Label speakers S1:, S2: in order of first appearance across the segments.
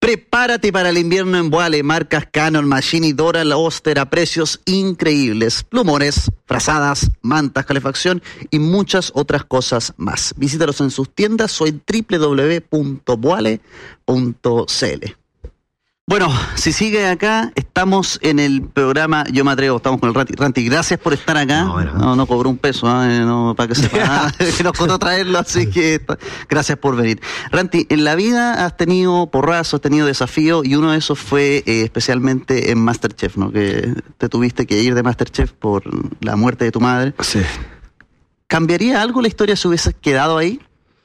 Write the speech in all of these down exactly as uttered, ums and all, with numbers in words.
S1: Prepárate para el invierno en Voale, marcas Canon, Machine y Dora Oster a precios increíbles. Plumones, frazadas, mantas, calefacción y muchas otras cosas más. Visítalos en sus tiendas o en doble u doble u doble u punto voale punto c l. Bueno, si sigue acá, estamos en el programa Yo Me Atrevo, estamos con el Ranti. Ranti, gracias por estar acá. No, bueno. no, no cobró un peso, ¿eh? no, para que sepa, que nos costó traerlo, así que gracias por venir. Ranti, en la vida has tenido porrazos, has tenido desafíos, y uno de esos fue eh, especialmente en MasterChef, ¿no? Que te tuviste que ir de MasterChef por la muerte de tu madre.
S2: Sí.
S1: ¿Cambiaría algo la historia si hubieses quedado ahí?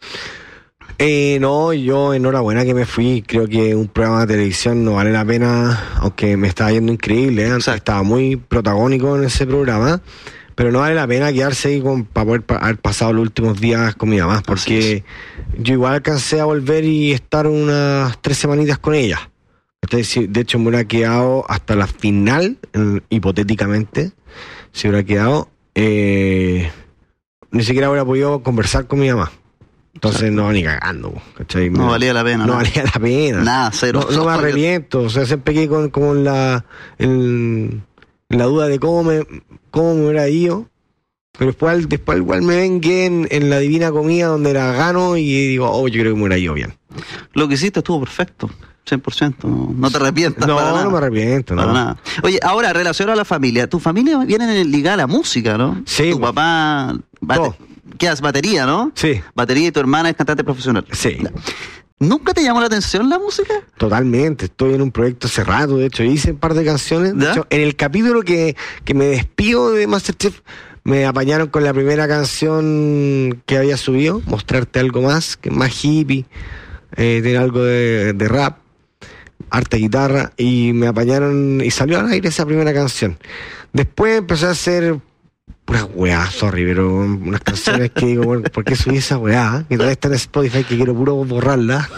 S2: Eh, no, yo enhorabuena que me fui. Creo que un programa de televisión no vale la pena, aunque me estaba yendo increíble, ¿eh? Estaba muy protagónico en ese programa, pero no vale la pena quedarse ahí con, para poder pa, haber pasado los últimos días con mi mamá, porque yo igual alcancé a volver y estar unas tres semanitas con ella. Entonces, de hecho me hubiera quedado hasta la final, hipotéticamente, si hubiera quedado, eh, ni siquiera hubiera podido conversar con mi mamá. Entonces no, ni cagando, ¿cachai?
S1: No valía la pena.
S2: No, no valía la pena.
S1: Nada, cero.
S2: No, no me arrepiento, o sea, siempre quedé con, con la, el, la duda de cómo me, cómo me hubiera ido, pero después, después igual me vengué en, en la divina comida donde la gano y digo, oh, yo creo que me hubiera ido bien.
S1: Lo que hiciste estuvo perfecto. cien por ciento, no, no te arrepientas.
S2: No,
S1: para nada.
S2: no me arrepiento,
S1: para
S2: no.
S1: nada. Oye, ahora, relacionado a la familia, tu familia viene ligada a la música, ¿no?
S2: Sí.
S1: Tu papá, bate, ¿qué haces? Batería, ¿no?
S2: Sí.
S1: Batería, y tu hermana es cantante profesional.
S2: Sí.
S1: ¿Nunca te llamó la atención la música?
S2: Totalmente, estoy en un proyecto cerrado, de hecho hice un par de canciones. De
S1: ¿Ya?
S2: hecho, en el capítulo que, que me despido de MasterChef, me apañaron con la primera canción que había subido, Mostrarte Algo Más, que es más hippie, eh, tiene algo de, de rap, harta guitarra, y me apañaron y salió al aire esa primera canción. Después empecé a hacer puras weá, sorry, pero unas canciones que digo, bueno, ¿por qué subí esa weá? Que todavía está en Spotify, que quiero puro borrarla.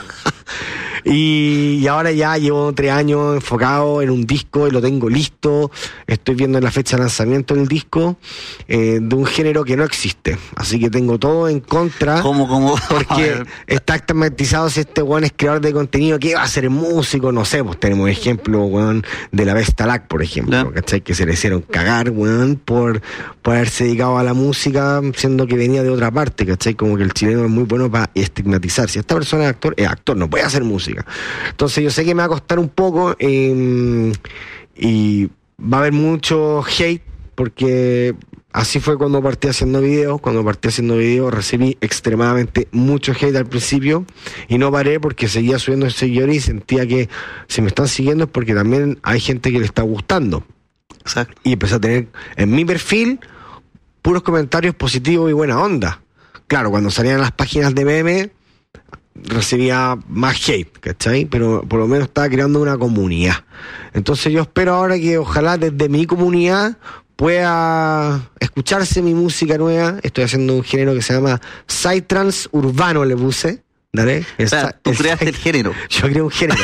S2: Y, y ahora ya llevo tres años enfocado en un disco y lo tengo listo. Estoy viendo la fecha de lanzamiento del disco, eh, de un género que no existe. Así que tengo todo en contra.
S1: ¿Cómo, cómo?
S2: Porque está estigmatizado si este weón es creador de contenido, ¿qué va a ser músico? No sé, pues tenemos ejemplo, weón, de la Vestalac, por ejemplo, ¿no? ¿Cachai? Que se le hicieron cagar, weón, por, por haberse dedicado a la música, siendo que venía de otra parte, ¿cachai? Como que el chileno es muy bueno para estigmatizar. Si esta persona es actor, es actor, no puede hacer música. Entonces yo sé que me va a costar un poco, eh, y va a haber mucho hate, porque así fue cuando partí haciendo videos. Cuando partí haciendo videos recibí extremadamente mucho hate al principio, y no paré porque seguía subiendo seguidores y sentía que si me están siguiendo es porque también hay gente que le está gustando.
S1: Exacto.
S2: Y empecé a tener en mi perfil puros comentarios positivos y buena onda. Claro, cuando salían las páginas de memes recibía más hate, ¿cachai? Pero por lo menos estaba creando una comunidad. Entonces yo espero ahora que ojalá desde mi comunidad pueda escucharse mi música nueva. Estoy haciendo un género que se llama Psytrance urbano, le puse. ¿Dale?
S1: O sea, tú creaste el género.
S2: Yo creé un género.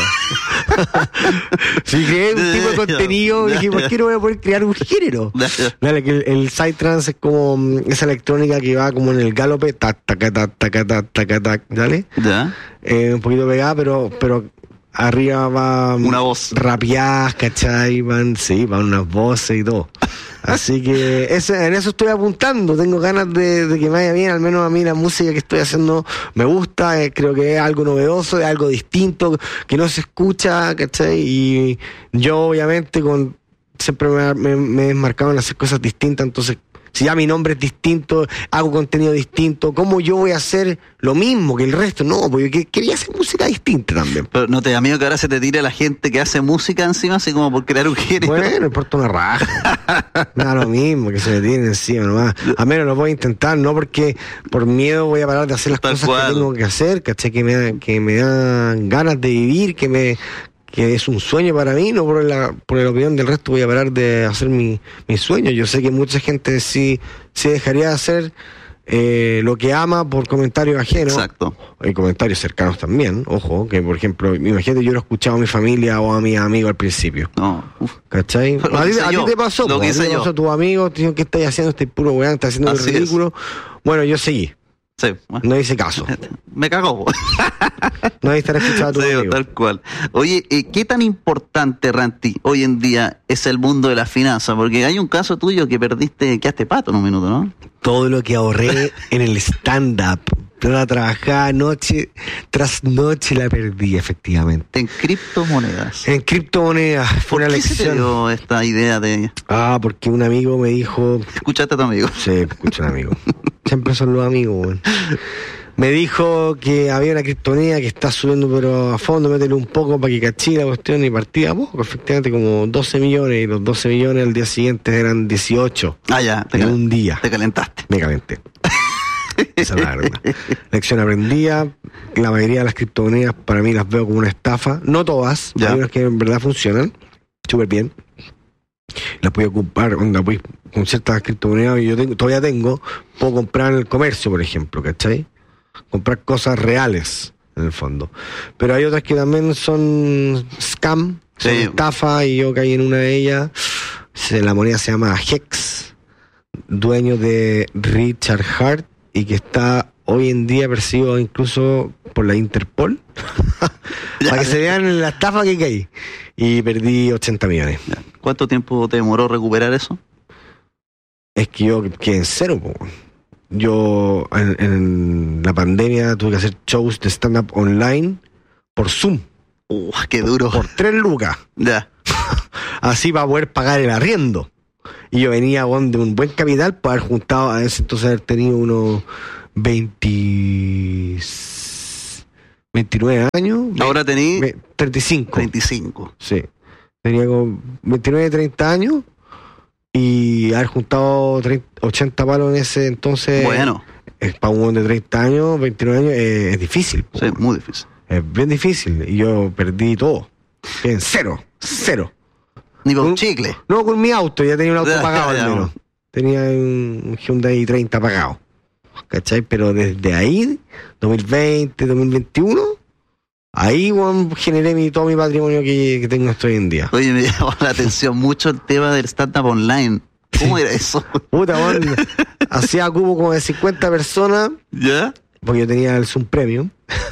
S2: Si creé un tipo de contenido, dije, ¿por qué no voy a poder crear un género? Dale, que el, el Psytrance es como esa electrónica que va como en el galope, tac, tac, tac, tac, tac, tac, tac, ¿dale?
S1: Ya.
S2: Eh, un poquito pegada, pero, pero arriba va
S1: una voz
S2: rapeadas, ¿cachai? Van, sí, van unas voces y todo. Así que ese, en eso estoy apuntando. Tengo ganas de, de que me vaya bien. Al menos a mí la música que estoy haciendo me gusta. Eh, creo que es algo novedoso, es algo distinto, que no se escucha, ¿cachai? Y yo obviamente con siempre me, me, me he desmarcado en hacer cosas distintas. Entonces, si ya mi nombre es distinto, hago contenido distinto, ¿cómo yo voy a hacer lo mismo que el resto? No, porque yo quería hacer música distinta también.
S1: Pero ¿no te da miedo que ahora se te tire la gente que hace música encima, así como por crear un género?
S2: Bueno, no importa una raja. Nada, lo mismo, que se me tiren encima nomás. A menos lo voy a intentar, no porque por miedo voy a parar de hacer las
S1: Tal
S2: cosas
S1: cual.
S2: que tengo que hacer, ¿cachai? Que me, que me dan ganas de vivir, que me... que es un sueño para mí, no por la, por la opinión del resto voy a parar de hacer mi, mi sueño. Yo sé que mucha gente sí, sí dejaría de hacer eh, lo que ama por comentarios ajenos.
S1: Exacto.
S2: Y comentarios cercanos también, ojo, que por ejemplo, imagínate, yo lo he escuchado a mi familia o a mis amigos al principio.
S1: No, uf.
S2: ¿Cachai?
S1: Lo
S2: A
S1: que
S2: ti,
S1: hice
S2: a ti
S1: yo,
S2: te pasó,
S1: lo
S2: po,
S1: que
S2: a ti
S1: hice
S2: te
S1: yo.
S2: pasó, tus amigos te dijeron, ¿qué estás haciendo? Este puro weón, estás haciendo el
S1: Así
S2: ridículo. Bueno, yo seguí.
S1: Sí, bueno.
S2: No hice caso.
S1: Me cagó.
S2: No hay estar escuchado a tu
S1: Sí,
S2: amigo.
S1: tal cual. Oye, eh, ¿qué tan importante, Ranti, hoy en día es el mundo de las finanzas? Porque hay un caso tuyo que perdiste, quedaste pato en un minuto, ¿no?
S2: Todo lo que ahorré en el stand-up, para trabajar noche tras noche, la perdí efectivamente.
S1: En criptomonedas.
S2: En criptomonedas fue una
S1: ¿Por qué se te
S2: lección.
S1: dio esta idea de...
S2: Ah, porque un amigo me dijo...
S1: Escuchaste a tu amigo.
S2: Sí, escucha un amigo. Siempre son los amigos, weón. Me dijo que había una criptomoneda que está subiendo pero a fondo, métele un poco para que cachí la cuestión y partía poco, efectivamente como doce millones, y los doce millones al día siguiente eran dieciocho.
S1: Ah, ya. Te
S2: En
S1: cal-
S2: un día.
S1: Te calentaste.
S2: Me calenté. Esa es la verdad. Lección aprendida. La mayoría de las criptomonedas para mí las veo como una estafa. No todas.
S1: Ya.
S2: Hay unas que en verdad funcionan súper bien. Las puedo ocupar onda, pues, con ciertas criptomonedas. Yo tengo, todavía tengo. Puedo comprar en el comercio, por ejemplo, ¿cachai? Comprar cosas reales, en el fondo. Pero hay otras que también son scam, son
S1: Sí.
S2: estafa, y yo caí en una de ellas. Se- La moneda se llama Hex, dueño de Richard Hart, y que está hoy en día perseguido incluso por la Interpol. Para que se vean la estafa que caí. Y perdí ochenta millones.
S1: Ya. ¿Cuánto tiempo te demoró recuperar eso?
S2: Es que yo quedé en cero, po. Yo en, en la pandemia tuve que hacer shows de stand-up online por Zoom,
S1: Uh, qué duro.
S2: por tres lucas.
S1: Ya.
S2: Así para poder pagar el arriendo. Y yo venía bon, de un buen capital para haber juntado, a ese entonces haber tenido unos veinte, veintinueve años.
S1: Ahora tení
S2: ve- treinta y cinco.
S1: treinta y cinco.
S2: Sí. Tenía como veintinueve, treinta años. Y haber juntado treinta, ochenta palos en ese entonces.
S1: Bueno,
S2: Es para un hombre de treinta años, veintinueve años, eh, es difícil. po.
S1: sí, muy difícil.
S2: Es bien difícil. Y yo perdí todo. En cero. Cero.
S1: Ni por un
S2: Un-
S1: chicle.
S2: No, con mi auto. Ya tenía un auto
S1: Ya,
S2: pagado
S1: ya,
S2: al menos. Tenía un Hyundai treinta pagado. ¿Cachai? Pero desde ahí, dos mil veinte, dos mil veintiuno, ahí bueno, generé mi, todo mi patrimonio que, que tengo hasta hoy en día.
S1: Oye, me llamó la atención mucho el tema del stand-up online. ¿Cómo era eso?
S2: Puta, bueno, hacía cubo como de cincuenta personas.
S1: ¿Ya?
S2: Porque yo tenía el Zoom Premium.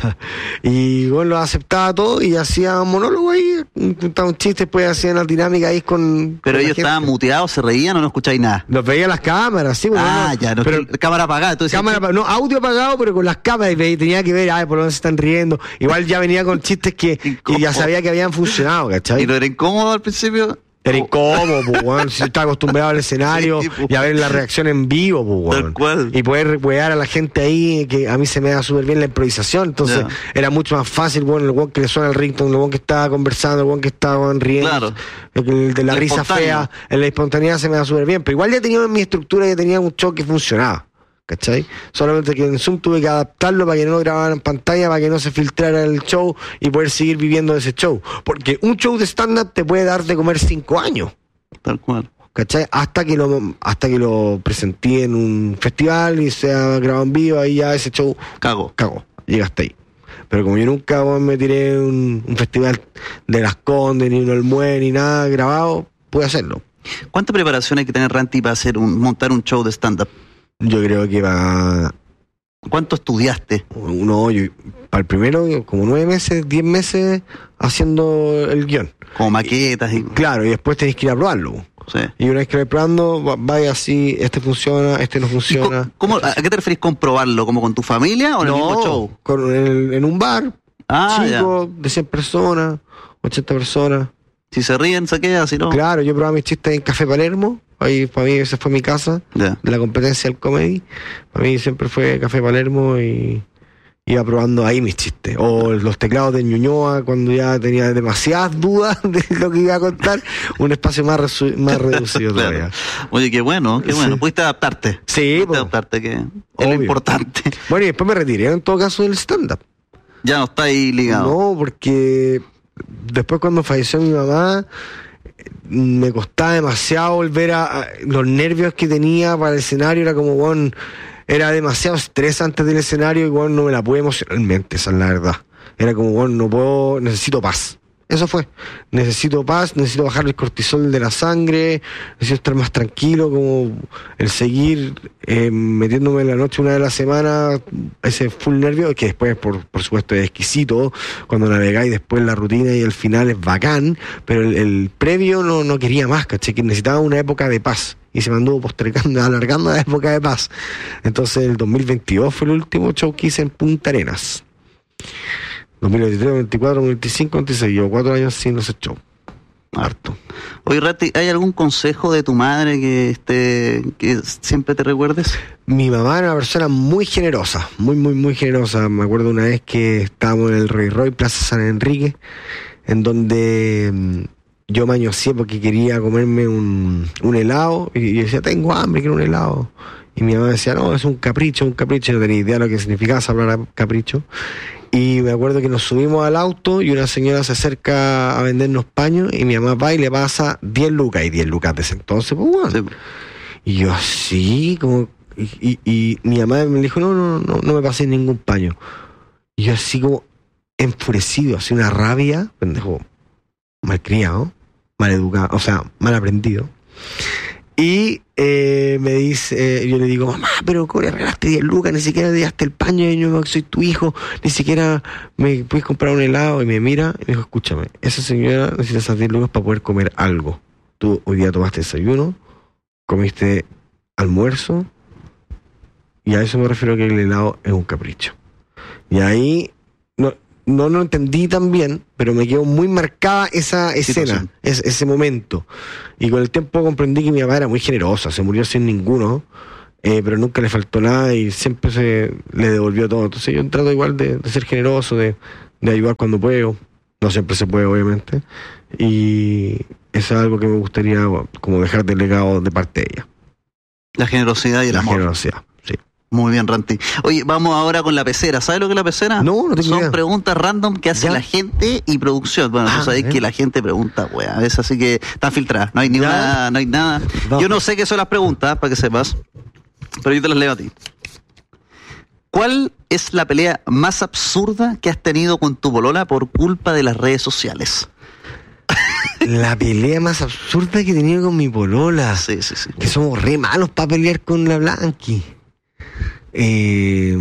S2: Y bueno, lo aceptaba todo y hacía un monólogo ahí, contaba un chiste, después hacía una dinámica ahí con.
S1: Pero
S2: con la
S1: ellos
S2: gente.
S1: estaban muteados, se reían o no escucháis nada.
S2: Los veía las cámaras, sí, bueno,
S1: Ah,
S2: no,
S1: ya, no,
S2: pero
S1: que- cámara apagada. Entonces,
S2: cámara, pa- no, audio apagado, pero con las cámaras y ve- tenía que ver, ay, por dónde se están riendo. Igual ya venía con chistes que, que ya
S1: Incómodo.
S2: sabía que habían funcionado, ¿cachai?
S1: ¿Y no era incómodo al principio?
S2: Era incómodo, pues, weón. Si estaba acostumbrado al escenario
S1: Sí, pues.
S2: y a ver la reacción en vivo, pues,
S1: Tal
S2: weón.
S1: cual.
S2: Y poder wear a la gente ahí, que a mí se me da súper bien la improvisación. Entonces,
S1: Ya.
S2: era mucho más fácil, bueno, el weón que le suena el ringtone, el weón que estaba conversando, el weón que estaba weón, riendo.
S1: Claro.
S2: El, el de la
S1: El
S2: risa
S1: espontáneo.
S2: fea, en la espontaneidad se me da súper bien. Pero igual ya tenía en mi estructura, ya tenía un show que funcionaba. ¿Cachai? Solamente que en Zoom tuve que adaptarlo para que no lo grabaran en pantalla, para que no se filtrara el show y poder seguir viviendo ese show. Porque un show de stand-up te puede dar de comer cinco años.
S1: Tal cual.
S2: ¿Cachai? Hasta que lo hasta que lo presenté en un festival y se ha grabado en vivo, ahí ya ese show
S1: Cago.
S2: cagó, llega hasta ahí. Pero como yo nunca bueno, me tiré un, un festival de Las Condes, ni un Olmué, ni nada grabado, pude hacerlo.
S1: ¿Cuánta preparación hay que tener, Ranti, para hacer un, montar un show de stand-up?
S2: Yo creo que va
S1: ¿Cuánto estudiaste?
S2: uno, yo, para el primero, como nueve meses, diez meses haciendo el guión.
S1: Como maquetas y...
S2: Claro, y después tenés que ir a probarlo.
S1: Sí.
S2: Y una vez que lo probando, va- vaya así, este funciona, este no
S1: ¿Y
S2: funciona.
S1: co- cómo- ¿A qué te referís con probarlo? ¿Como con tu familia o en el mismo show?
S2: Con el- en un bar,
S1: Ah,
S2: chico, de cien personas, ochenta personas.
S1: Si se ríen, se queda, si no...
S2: Claro, yo probaba mis chistes en Café Palermo, ahí para mí esa fue mi casa,
S1: Ya.
S2: de la competencia del comedy. Para mí siempre fue Café Palermo y iba probando ahí mis chistes. O los teclados de Ñuñoa, cuando ya tenía demasiadas dudas de lo que iba a contar, un espacio más, resu- más reducido
S1: Claro.
S2: todavía.
S1: Oye, qué bueno, qué bueno.
S2: Sí.
S1: Pudiste adaptarte.
S2: Sí,
S1: Pudiste
S2: po.
S1: adaptarte, que es
S2: Obvio.
S1: lo importante.
S2: Bueno, y después me retiré en todo caso del stand-up.
S1: Ya no está ahí ligado.
S2: No, porque después cuando falleció mi mamá, me costaba demasiado volver a, a- los nervios que tenía para el escenario, era como, bueno, era demasiado estrés antes del escenario y bueno, no me la pude emocionalmente, esa es la verdad. Era como, bueno, no puedo, necesito paz. eso fue. Necesito paz, necesito bajar el cortisol de la sangre, necesito estar más tranquilo, como el seguir eh, metiéndome en la noche una vez a la semana, ese full nervio, que después, por, por supuesto, es exquisito, cuando navegáis después la rutina y el final es bacán, pero el, el previo no, no quería más, ¿cachai? Que necesitaba una época de paz. Y se me anduvo postergando, alargando la época de paz. Entonces el dos mil veintidós fue el último show que hice en Punta Arenas. dos mil veintitrés, veinticuatro, veinticinco, veintiséis. Llevo cuatro años sin ese show. Harto.
S1: Oye, Rati, ¿hay algún consejo de tu madre que esté, que siempre te recuerdes?
S2: Mi mamá era una persona muy generosa, muy, muy, muy generosa. Me acuerdo una vez que estábamos en el Roy Roy, Plaza San Enrique, en donde yo me añosé porque quería comerme un, un helado, y yo decía, tengo hambre, quiero un helado. Y mi mamá decía, no, es un capricho, un capricho. No tenía idea de lo que significaba esa palabra capricho. Y me acuerdo que nos subimos al auto y una señora se acerca a vendernos paños y mi mamá va y le pasa diez lucas, y diez lucas de ese entonces, pues bueno. Sí. Y yo así, como, y, y, y mi mamá me dijo, no, no, no, no me pases ningún paño. Y yo así como enfurecido, así una rabia, pendejo, malcriado, mal educado, o sea, mal aprendido. Y eh, me dice, eh, yo le digo, mamá, pero ¿cómo le regalaste diez lucas? Ni siquiera le diste el paño, y yo soy tu hijo, ni siquiera me puedes comprar un helado. Y me mira y me dijo, escúchame, esa señora necesita esas diez lucas para poder comer algo. Tú hoy día tomaste desayuno, comiste almuerzo, y a eso me refiero, que el helado es un capricho. Y ahí no no lo entendí tan bien, pero me quedó muy marcada esa escena, es, ese momento. Y con el tiempo comprendí que mi mamá era muy generosa, se murió sin ninguno, eh, pero nunca le faltó nada y siempre se le devolvió todo. Entonces yo trato igual de, de ser generoso, de, de ayudar cuando puedo. No siempre se puede, obviamente. Y eso es algo que me gustaría como dejar de legado de parte de ella.
S1: La generosidad y el
S2: La
S1: amor.
S2: generosidad, sí.
S1: Muy bien, Ranti. Oye, vamos ahora con la pecera. ¿Sabes lo que es la pecera?
S2: No, no tengo
S1: Son
S2: idea.
S1: preguntas random que hace
S2: ¿Ya?
S1: la gente y producción. Bueno,
S2: Ah,
S1: tú sabes
S2: bien.
S1: que la gente pregunta, weá. Es así que están filtradas. No hay ni
S2: ¿Ya?
S1: una, no hay nada.
S2: No.
S1: Yo no sé qué son las preguntas, para que sepas, pero yo te las leo a ti. ¿Cuál es la pelea más absurda que has tenido con tu polola por culpa de las redes sociales?
S2: La pelea más absurda que he tenido con mi polola.
S1: Sí, sí, sí.
S2: Que somos re malos para pelear con la Blanqui. Eh,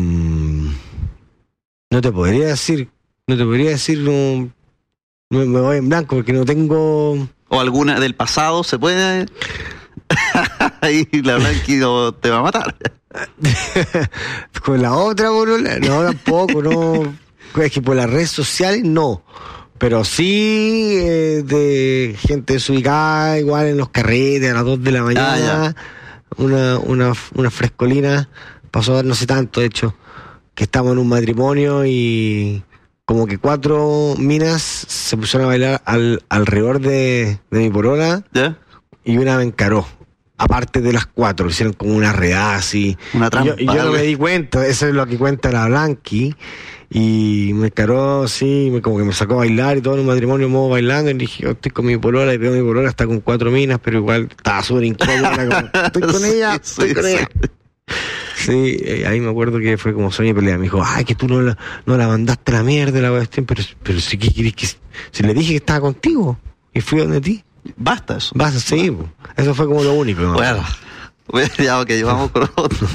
S2: no te podría decir, no te podría decir, no, no me voy en blanco porque no tengo.
S1: ¿O alguna del pasado se puede? Ahí la Blanqui no te va a matar.
S2: Con la otra polola, no, tampoco, no. Es que por las redes sociales no. Pero sí eh, de gente desubicada, igual en los carretes a las dos de la mañana,
S1: Ah,
S2: una, una, una frescolina, pasó a dar no sé tanto, de hecho, que estamos en un matrimonio y como que cuatro minas se pusieron a bailar al, alrededor de, de mi polola,
S1: ¿Ya?
S2: y una me encaró. Aparte de las cuatro, hicieron como una redada así.
S1: Una
S2: Y
S1: trampa.
S2: yo, y yo no me di cuenta, eso es lo que cuenta la Blanqui. Y me encaró así, me, como que me sacó a bailar y todo en un matrimonio modo bailando. Y dije, yo estoy con mi polola, y veo mi polola, está con cuatro minas, pero igual estaba súper incómoda. Como, estoy con ella,
S1: Sí,
S2: estoy
S1: sí,
S2: con
S1: sí.
S2: ella. Sí, eh, ahí me acuerdo que fue como sueño y pelea. Me dijo, ay, que tú no la, no la mandaste a la mierda, la cuestión, pero, pero si, ¿qué querés que...? Si le dije que estaba contigo y fui donde ti.
S1: Basta eso.
S2: Vas, sí, po. Eso fue como lo único. ¿No?
S1: Bueno, bueno, ya, ok, vamos con otro.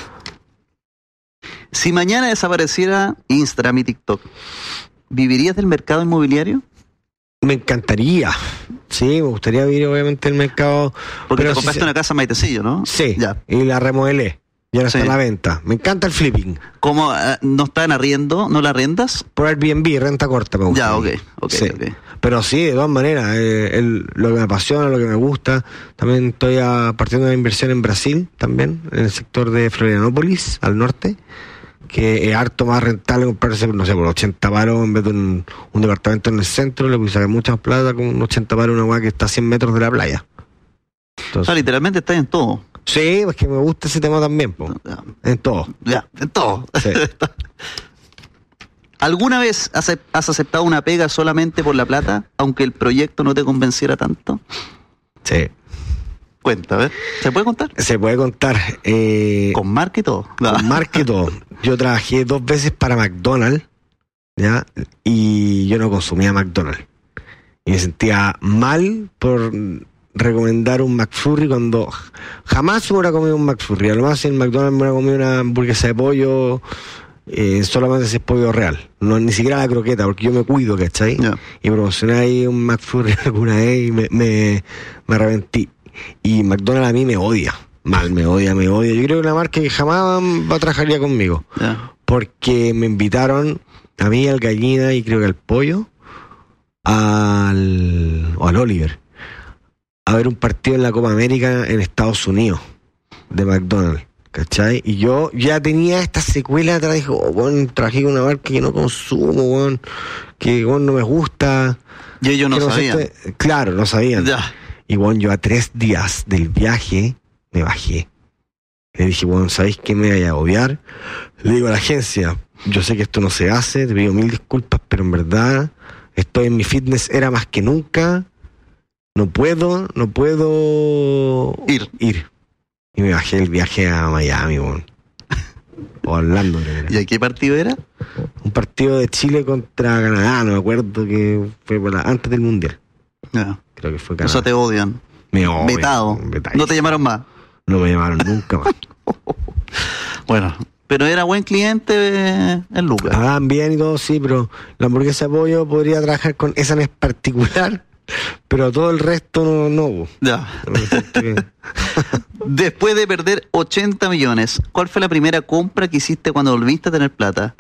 S1: Si mañana desapareciera Instagram y TikTok, ¿vivirías del mercado inmobiliario?
S2: Me encantaría. Sí, me gustaría vivir obviamente el mercado.
S1: Porque
S2: pero
S1: te compraste
S2: sí,
S1: una casa en Maitecillo, ¿no?
S2: Sí,
S1: Ya.
S2: y la remodelé. Y ahora
S1: Sí.
S2: está a la venta. Me encanta el flipping.
S1: ¿Cómo eh, no está en arriendo? ¿No la arrendas?
S2: Por Airbnb, renta corta me gusta.
S1: Ya, ok, ok,
S2: Sí.
S1: ok.
S2: Pero sí, de todas maneras, eh, el- lo que me apasiona, lo que me gusta. También estoy a, partiendo de una inversión en Brasil, también, en el sector de Florianópolis, al norte, que es harto más rentable comprarse, no sé, por ochenta paros en vez de un, un departamento en el centro. Le puse mucha más plata con un ochenta paros, una hueá que está a cien metros de la playa.
S1: O
S2: Entonces,
S1: sea, literalmente estás en todo.
S2: sí, pues que me gusta ese tema también, po.
S1: Ya,
S2: En todo.
S1: ya, en todo.
S2: Sí.
S1: ¿Alguna vez has, has aceptado una pega solamente por la plata, aunque el proyecto no te convenciera tanto?
S2: Sí.
S1: Cuenta, a ver. ¿Se puede contar?
S2: Se puede contar. Eh,
S1: Con marca y todo.
S2: con marca y todo. Yo trabajé dos veces para McDonald's, ¿ya? Y yo no consumía McDonald's. Y me sentía mal por recomendar un McFlurry cuando jamás me hubiera comido un McFlurry. A lo más en McDonald's me hubiera comido una hamburguesa de pollo, eh, solamente si es pollo real, no ni siquiera la croqueta, porque yo me cuido, ¿cachai? Yeah. Y promocioné ahí un McFlurry alguna vez y me, me, me arrepentí. Y McDonald's a mí me odia, mal, me odia, me odia. Yo creo que es una marca que jamás va a trabajaría conmigo, yeah. Porque me invitaron a mí, al Gallina y creo que al Pollo, al, o al Oliver, a ver un partido en la Copa América en Estados Unidos de McDonald's, ¿cachai? Y yo ya tenía esta secuela atrás, dijo, oh, bueno, trabajé con una marca que no consumo, bueno, que bueno, no me gusta.
S1: Y ellos no, no sabían.
S2: Este... Claro, no sabían. Ya. Y bueno, yo a tres días del viaje me bajé. Le dije, bueno, ¿sabéis qué me vaya a obviar? Le digo a la agencia, yo sé que esto no se hace, te pido mil disculpas, pero en verdad estoy en mi fitness, era más que nunca. No puedo, no puedo
S1: ir.
S2: ir. Y me bajé el viaje a Miami, bueno. O a Orlando.
S1: ¿Y a qué partido era?
S2: Un partido de Chile contra Canadá, no me acuerdo, que fue para antes del Mundial.
S1: No.
S2: Creo que fue Canadá.
S1: O sea, te odian.
S2: Me odian.
S1: Vetado. No te llamaron más.
S2: No me llamaron nunca más.
S1: Bueno, pero era buen cliente el Lucas.
S2: Pagaban bien y todo, sí, pero la hamburguesa de pollo podría trabajar con esa en particular. Pero todo el resto no, no.
S1: Ya. Después de perder ochenta millones, ¿cuál fue la primera compra que hiciste cuando volviste a tener plata?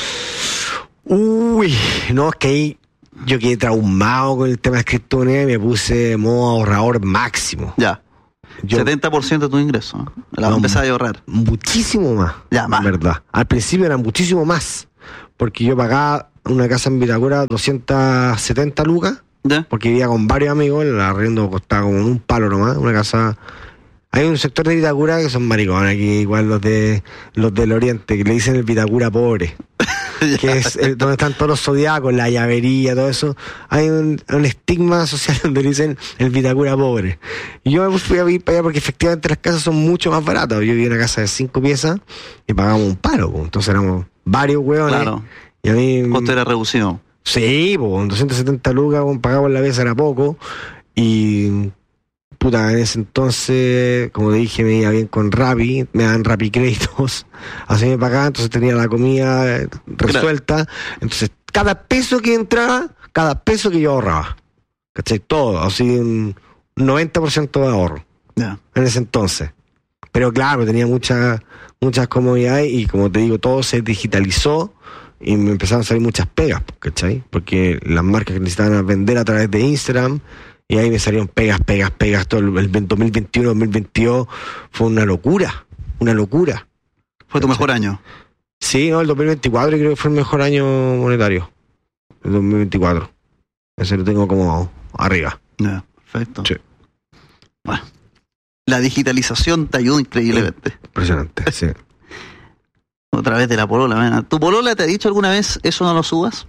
S2: Uy, no, es que ahí yo quedé traumado con el tema de criptomonedas y me puse modo ahorrador máximo.
S1: Ya. Yo, setenta por ciento de tu ingreso, ¿no? La no, empezaba a ahorrar.
S2: Muchísimo más.
S1: Ya, más.
S2: En verdad. Al principio era muchísimo más. Porque yo pagaba una casa en Vitacura doscientas setenta lucas. ¿Ya? Porque vivía con varios amigos, el arriendo costaba como un palo nomás, una casa. Hay un sector de Vitacura que son maricones, aquí igual los de los del Oriente, que le dicen el Vitacura pobre, que es el, donde están todos los zodiacos, la llavería, todo eso. Hay un, un estigma social donde le dicen el Vitacura pobre. Y yo me fui a vivir para allá porque efectivamente las casas son mucho más baratas. Yo vivía en una casa de cinco piezas y pagábamos un palo, entonces éramos varios hueones.
S1: Claro.
S2: Y a mí,
S1: ¿cuánto era reducido?
S2: Sí, pues con doscientas setenta lucas pagaba la vez era poco. Y puta, en ese entonces, como te dije, me iba bien con Rappi, me daban Rappi créditos, así me pagaban, entonces tenía la comida resuelta. Entonces, cada peso que entraba, cada peso que yo ahorraba, ¿cachai? Todo, así un noventa por ciento de ahorro.
S1: Yeah.
S2: En ese entonces. Pero claro, tenía muchas muchas comodidades y como te digo, todo se digitalizó. Y me empezaron a salir muchas pegas, ¿cachai? Porque las marcas que necesitaban vender a través de Instagram, y ahí me salieron pegas, pegas, pegas. Todo el, el dos mil veintiuno, dos mil veintidós fue una locura, una locura.
S1: ¿Fue tu mejor año?
S2: Sí, no, el dos mil veinticuatro creo que fue el mejor año monetario. El dos mil veinticuatro. Ese lo tengo como arriba.
S1: Yeah, perfecto.
S2: Sí.
S1: Bueno, la digitalización te ayuda increíblemente.
S2: Impresionante, sí.
S1: Otra vez de la polola, man. ¿Tu polola te ha dicho alguna vez eso no lo subas?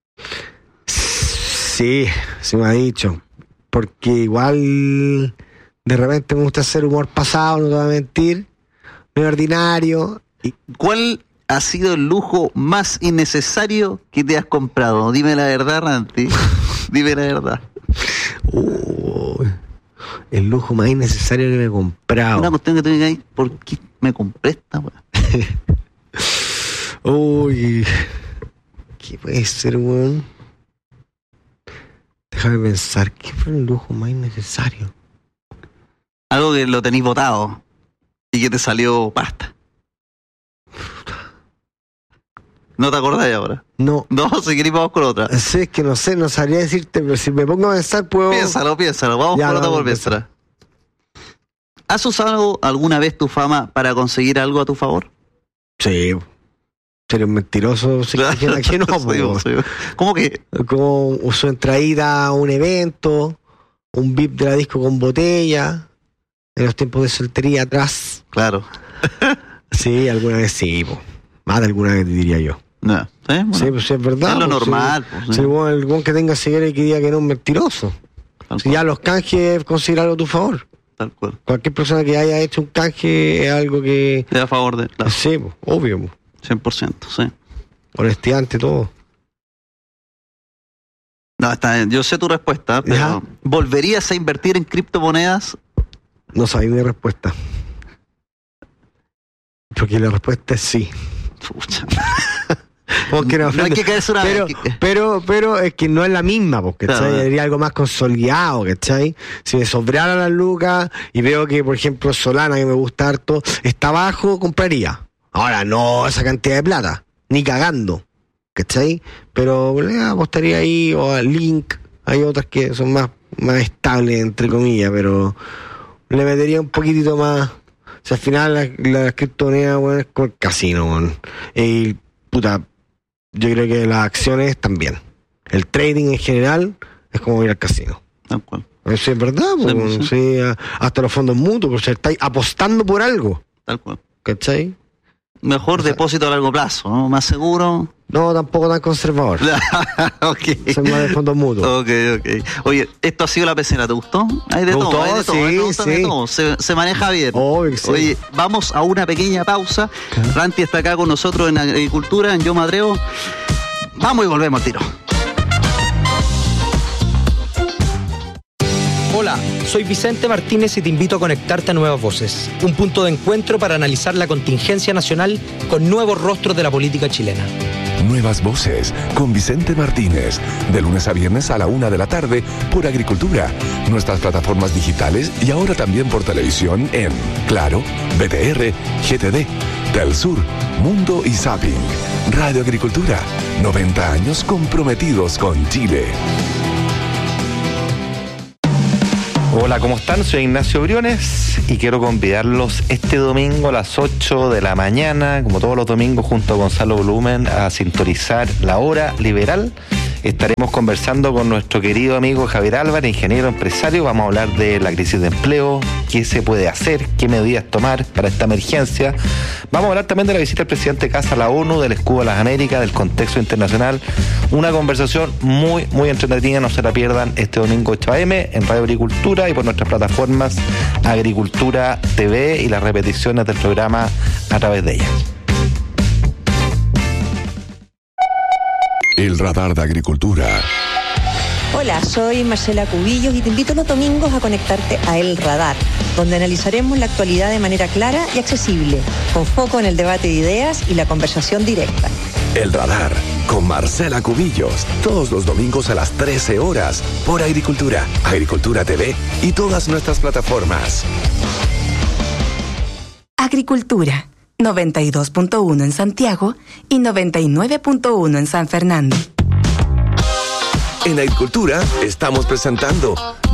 S2: Sí, sí me ha dicho. Porque igual de repente me gusta hacer humor pasado, no te voy a mentir. Muy ordinario.
S1: ¿Cuál ha sido el lujo más innecesario que te has comprado? Dime la verdad, Randy. Dime la verdad.
S2: Uh, el lujo más innecesario que me he comprado.
S1: Una cuestión que te digas, ¿por qué me compré esta, weón?
S2: Uy, ¿qué puede ser, weón? Déjame pensar, ¿qué fue el lujo más innecesario?
S1: Algo que lo tenéis botado y que te salió pasta. ¿No te acordás ahora?
S2: No.
S1: No, si querés vamos con otra.
S2: Sí, es que no sé, no sabría decirte, pero si me pongo a pensar puedo...
S1: Piénsalo, piénsalo, vamos ya, con otra por piénsala. ¿Has usado alguna vez tu fama para conseguir algo a tu favor?
S2: Sí. Sería un mentiroso, si claro, que, que no,
S1: sí, sí. ¿Cómo que?
S2: Como usó entraída a un evento, un V I P de la disco con botella, en los tiempos de soltería atrás.
S1: Claro.
S2: Sí, alguna vez sí, po. Más de alguna vez diría yo.
S1: No, ¿sí? Bueno,
S2: sí, pues es verdad.
S1: Es lo
S2: pues,
S1: normal.
S2: Si,
S1: pues,
S2: si
S1: sí.
S2: el buen que tenga seguidores que diga que no es un mentiroso. Tal si cual. Ya los canjes considera algo a tu favor.
S1: Tal cual.
S2: Cualquier persona que haya hecho un canje es algo que...
S1: Te da a favor de... Claro.
S2: Sí, pues, obvio. Pues.
S1: cien por ciento, sí.
S2: Honestidad ante todo.
S1: No, está bien. Yo sé tu respuesta, pero
S2: ¿Ya?
S1: ¿volverías a invertir en criptomonedas?
S2: No sabía mi respuesta. Porque la respuesta es sí.
S1: Pucha.
S2: Porque no,
S1: No hay que caerse una
S2: pero,
S1: vez.
S2: pero, pero es que no es la misma, porque
S1: Claro.
S2: sería algo más consolidado, ¿cachai? Si me sobrara las lucas y veo que, por ejemplo, Solana, que me gusta harto, está abajo, compraría. Ahora, no esa cantidad de plata, ni cagando, ¿cachai? Pero eh, apostaría ahí, o a Link, hay otras que son más, más estables, entre comillas, pero le metería un poquitito más. O sea, al final la, la criptomoneda, bueno, es como el casino, bueno. Y, puta, yo creo que las acciones también. El trading en general es como ir al casino.
S1: Tal cual.
S2: Eso es verdad,
S1: Sí,
S2: pues,
S1: sí.
S2: sí, a- hasta los fondos mutuos, porque estáis apostando por algo,
S1: Tal cual.
S2: ¿cachai?
S1: Mejor
S2: O sea-
S1: depósito a largo plazo, ¿no? Más seguro.
S2: No, tampoco tan conservador.
S1: Ok.
S2: Soy más de fondos mutuos.
S1: Ok, ok. Oye, esto ha sido la pecera, ¿te gustó? Hay de
S2: Me
S1: todo,
S2: gustó,
S1: hay de todo,
S2: sí,
S1: hay de todo, hay de
S2: sí.
S1: todo. Se, se maneja bien.
S2: Obvio que sí.
S1: Oye, vamos a una pequeña pausa. Ranti está acá con nosotros en Agricultura, en Yo Madreo. Vamos y volvemos al tiro.
S3: Hola, soy Vicente Martínez y te invito a conectarte a Nuevas Voces, un punto de encuentro para analizar la contingencia nacional con nuevos rostros de la política chilena.
S4: Nuevas Voces con Vicente Martínez, de lunes a viernes a la una de la tarde por Agricultura, nuestras plataformas digitales y ahora también por televisión en Claro, B T R, G T D, Telsur, Mundo y Zapping. Radio Agricultura, noventa años comprometidos con Chile.
S5: Hola, ¿cómo están? Soy Ignacio Briones y quiero convidarlos este domingo a las ocho de la mañana, como todos los domingos, junto a Gonzalo Blumen, a sintonizar La Hora Liberal. Estaremos conversando con nuestro querido amigo Javier Álvarez, ingeniero empresario. Vamos a hablar de la crisis de empleo, qué se puede hacer, qué medidas tomar para esta emergencia. Vamos a hablar también de la visita del presidente Kast a la ONU, del escudo de las Américas, del contexto internacional. Una conversación muy, muy entretenida, no se la pierdan este domingo ocho a eme en Radio Agricultura y por nuestras plataformas Agricultura T V y las repeticiones del programa a través de ellas.
S4: El radar de Agricultura.
S6: Hola, soy Marcela Cubillos y te invito los domingos a conectarte a El Radar, donde analizaremos la actualidad de manera clara y accesible, con foco en el debate de ideas y la conversación directa.
S4: El radar con Marcela Cubillos, todos los domingos a las trece horas por Agricultura, Agricultura T V y todas nuestras plataformas.
S7: Agricultura, noventa y dos punto uno en Santiago y noventa y nueve punto uno en San Fernando.
S4: En Agricultura estamos presentando